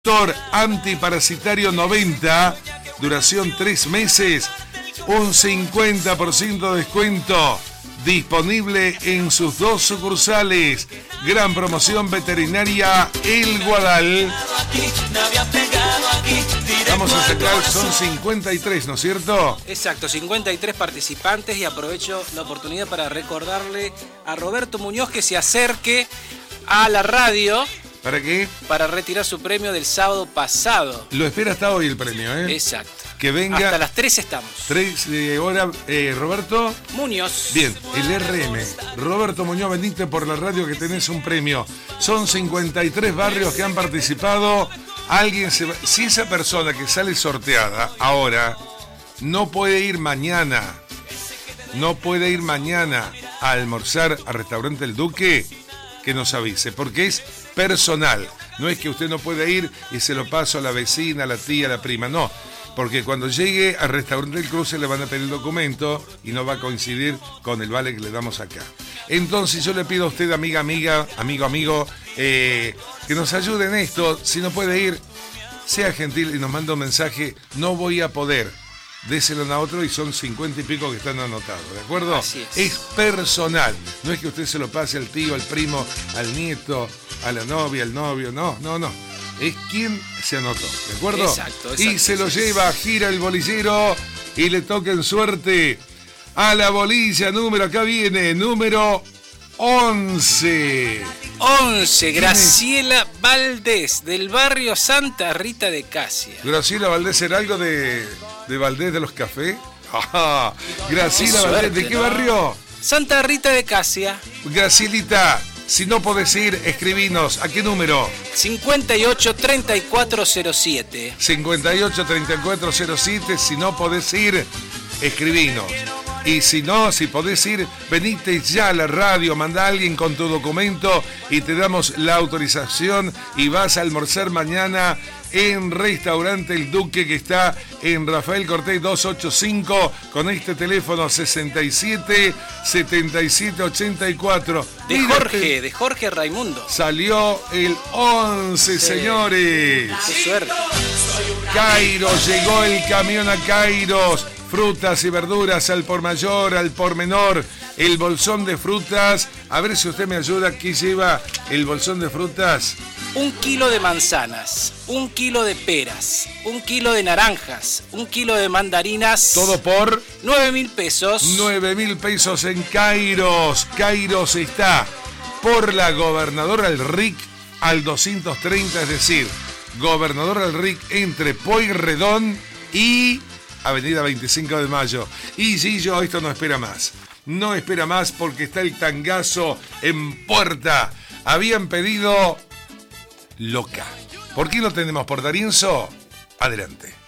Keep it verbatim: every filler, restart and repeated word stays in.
Doctor antiparasitario noventa, duración tres meses, un cincuenta por ciento de descuento, disponible en sus dos sucursales. Gran promoción veterinaria El Guadal. Vamos a sacar, son cincuenta y tres, ¿no es cierto? Exacto, cincuenta y tres participantes, y aprovecho la oportunidad para recordarle a Roberto Muñoz que se acerque a la radio. ¿Para qué? Para retirar su premio del sábado pasado. Lo espera hasta hoy el premio, ¿eh? Exacto. Que venga. Hasta las tres estamos. tres de hora, eh, Roberto. Muñoz. Bien, el R M. Roberto Muñoz, venite por la radio que tenés un premio. Son cincuenta y tres barrios que han participado. Alguien se va. Si esa persona que sale sorteada ahora no puede ir mañana, no puede ir mañana a almorzar al restaurante El Duque, que nos avise, porque es personal. No es que usted no pueda ir y se lo paso a la vecina, a la tía, a la prima, no. Porque cuando llegue al restaurante del Cruce le van a pedir el documento y no va a coincidir con el vale que le damos acá. Entonces yo le pido a usted, amiga, amiga, amigo, amigo, eh, que nos ayude en esto. Si no puede ir, sea gentil y nos manda un mensaje, no voy a poder. Déselo a otro y son cincuenta y pico que están anotados, ¿de acuerdo? Así es. Es personal, no es que usted se lo pase al tío, al primo, al nieto, a la novia, al novio, no, no, no. Es quien se anotó, ¿de acuerdo? Exacto, exacto. Y se lo lleva, gira el bolillero y le toca en suerte a la bolilla número, acá viene, número once. once, Graciela Valdés, del barrio Santa Rita de Casia. Graciela Valdés, ¿era algo de, de Valdés de los Cafés? Ah, Graciela Qué Valdés, suerte, ¿de qué ¿no? barrio? Santa Rita de Casia. Gracielita, si no podés ir, escribinos. ¿A qué número? cincuenta y ocho, treinta y cuatro cero siete. cincuenta y ocho, treinta y cuatro cero siete. Si no podés ir, escribinos. Y si no, si podés ir, venite ya a la radio, manda a alguien con tu documento y te damos la autorización y vas a almorzar mañana en Restaurante El Duque, que está en Rafael Cortés doscientos ochenta y cinco, con este teléfono sesenta y siete, setenta y siete, ochenta y cuatro. De Mira, Jorge, de Jorge Raimundo. salió el once, Sí. Señores. Qué suerte. Kairos, llegó el camión a Kairos. Frutas y verduras al por mayor, al por menor. El bolsón de frutas. A ver si usted me ayuda. ¿Qué lleva el bolsón de frutas? Un kilo de manzanas, un kilo de peras, un kilo de naranjas, un kilo de mandarinas. Todo por nueve mil pesos. nueve mil pesos en Kairos. Kairos está por la Gobernador Alric al doscientos treinta, es decir, Gobernador Alric entre Pueyrredón y Avenida veinticinco de Mayo. Y Gillo, esto no espera más. No espera más porque está el tangazo en puerta. Habían pedido Loca. ¿Por qué no tenemos por Darienzo? Adelante.